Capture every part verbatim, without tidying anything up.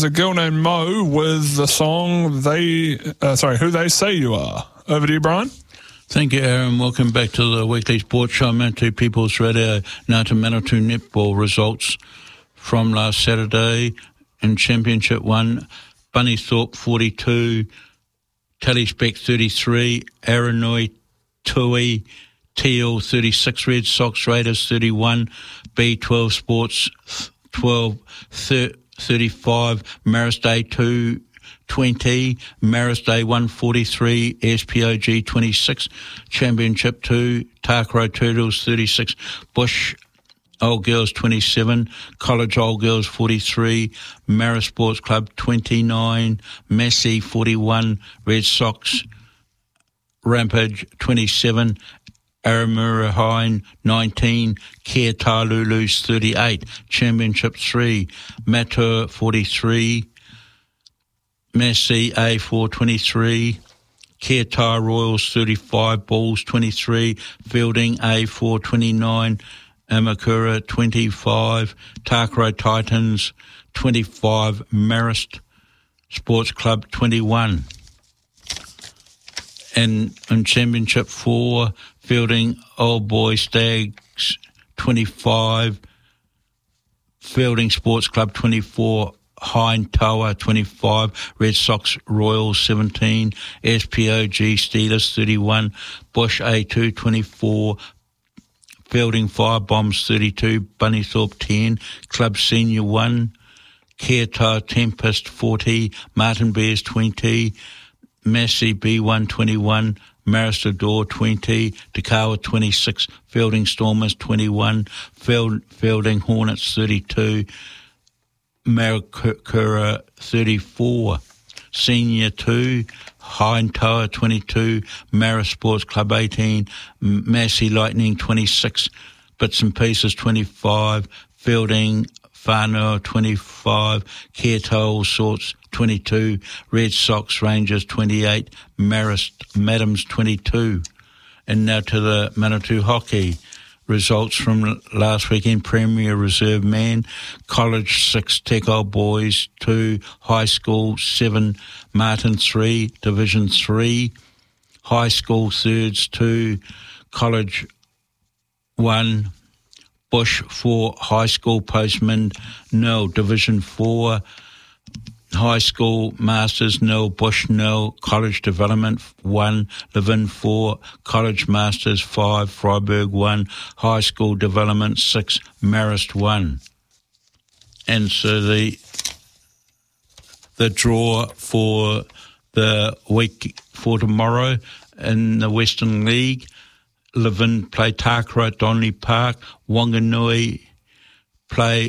a girl named Mo with the song They, uh, sorry, Who They Say You Are. Over to you, Brian. Thank you, Aaron. Welcome back to the weekly sports show. Manatee People's Radio. Now to Manatee netball results from last Saturday in Championship one. Bunnythorpe forty-two, Talispec thirty-three, Aranui Tui, Teal thirty-six, Red Sox Raiders thirty-one, B twelve Sports twelve, thirty-five, Maris Day two twenty, Maris Day one forty-three, S P O G twenty-six, Championship two, Takaro Turtles thirty-six, Bush Old Girls twenty-seven, College Old Girls forty-three, Maris Sports Club twenty-nine, Massey forty-one, Red Sox Rampage twenty-seven, Aramura Hine nineteen, Care Talulus thirty-eight, Championship three, Matur forty-three, Massey A four twenty-three, Care Tar Royals thirty-five, Bulls twenty-three, Fielding A four twenty-nine, Amakura twenty-five, Takaro Titans twenty-five, Marist Sports Club twenty-one. And in Championship four, Fielding Old Boy Stags twenty-five, Fielding Sports Club twenty-four, Hine Tower twenty-five, Red Sox Royals seventeen, S P O G Steelers thirty-one, Bush A two twenty-four, Fielding Firebombs thirty-two, Bunnythorpe ten, Club Senior one, Keatar Tempest forty, Martin Bears twenty, Massey B one twenty-one, Marist Door twenty, Takawa twenty-six, Fielding Stormers twenty-one, Field, Fielding Hornets thirty-two, Marikura thirty-four, Senior two, Hine Tower twenty-two, Maris Sports Club eighteen, Massey Lightning twenty-six, Bits and Pieces twenty-five, Fielding Whanau twenty-five, Keatol Sorts twenty-two, Red Sox Rangers twenty-eight, Marist Madams twenty-two. And now to the Manatee Hockey. Results from last weekend: Premier Reserve Man, College six, Tech Old Boys two, High School seven, Martin three, Division three, High School Thirds two, College one, Bush four, High School Postman nil, Division four, High School Masters nil, Bush nil, College Development one, Levin four, College Masters five, Freiburg one, High School Development six, Marist one. And so the the draw for the week for tomorrow in the Western League: Levin play Takara at Donnelly Park, Wanganui play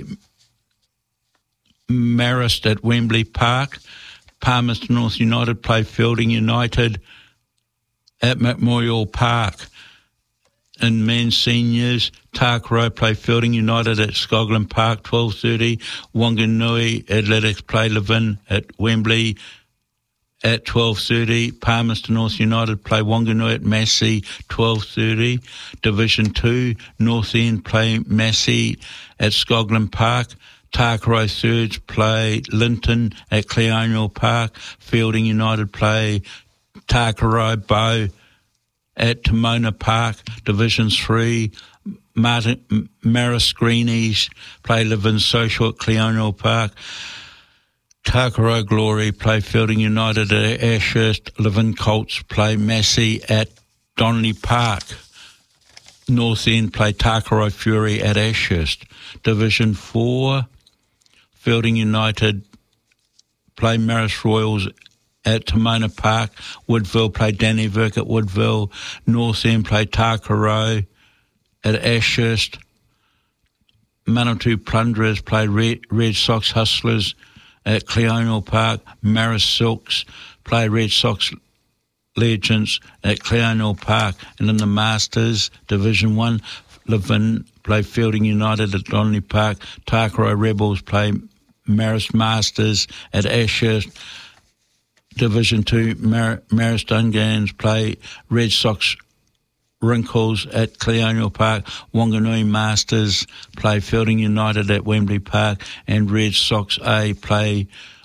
Marist at Wembley Park, Palmerston North United play Fielding United at Memorial Park. In men's seniors, Takaro play Fielding United at Skoglund Park, twelve thirty. Wanganui Athletics play Levin at Wembley at twelve thirty. Palmerston North United play Wanganui at Massey, twelve thirty. Division two, North End play Massey at Skoglund Park. Takaro Thirds play Linton at Cleonial Park. Fielding United play Takaro Bow at Timona Park. Division three, Martin, Maris Greenies play Levin Social at Cleonial Park. Takaro Glory play Fielding United at Ashurst. Levin Colts play Massey at Donnelly Park. North End play Takaro Fury at Ashurst. Division four, Fielding United play Maris Royals at Timona Park. Woodville play Danny Virk at Woodville. North End play Takaro at Ashurst. Manatee Plunderers play Red, Red Sox Hustlers at Cleonial Park. Maris Silks play Red Sox Legends at Cleonial Park. And in the Masters, Division one, Levin play Fielding United at Donnelly Park. Takaro Rebels play Maris Masters at Ashurst. Division two, Mar- Maris Dungans play Red Sox Wrinkles at Cleonial Park. Wanganui Masters play Fielding United at Wembley Park. And Red Sox A play